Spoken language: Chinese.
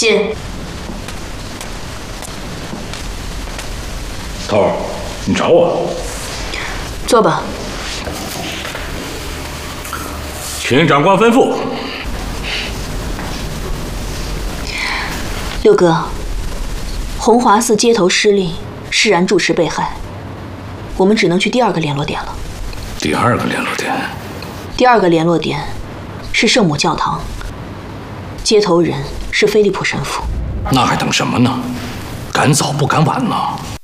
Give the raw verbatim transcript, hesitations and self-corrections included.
进。 头儿，你找我？ 坐吧。 请长官吩咐。 六哥，红华寺街头失利，释然住持被害，我们只能去第二个联络点了。 第二个联络点？ 第二个联络点是圣母教堂，接头人是菲利普神父。 那还等什么呢？赶早不赶晚呢？